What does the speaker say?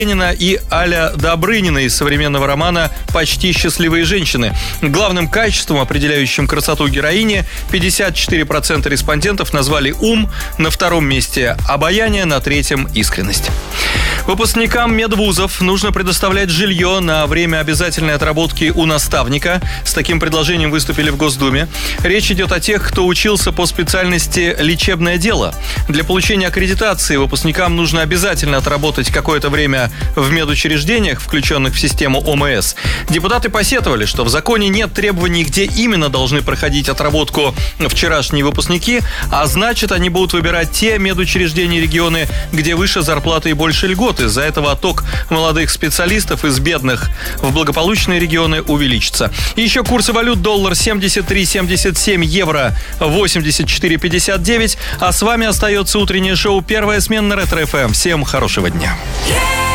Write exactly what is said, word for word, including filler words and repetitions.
и Аля Добрынина из современного романа «Почти счастливые женщины». Главным качеством, определяющим красоту героини, пятьдесят четыре процента респондентов назвали ум, на втором месте обаяние, на третьем искренность. Выпускникам медвузов нужно предоставлять жилье на время обязательной отработки у наставника. С таким предложением выступили в Госдуме. Речь идет о тех, кто учился по специальности «лечебное дело». Для получения аккредитации выпускникам нужно обязательно отработать какое-то время в медучреждениях, включенных в систему ОМС. Депутаты посетовали, что в законе нет требований, где именно должны проходить отработку вчерашние выпускники, а значит, они будут выбирать те медучреждения и регионы, где выше зарплаты и больше льгот. Из-за этого отток молодых специалистов из бедных в благополучные регионы увеличится. И еще курсы валют: доллар семьдесят три семьдесят семь, евро восемьдесят четыре пятьдесят девять. А с вами остается утреннее шоу «Первая смена» на Ретро-эф эм. Всем хорошего дня.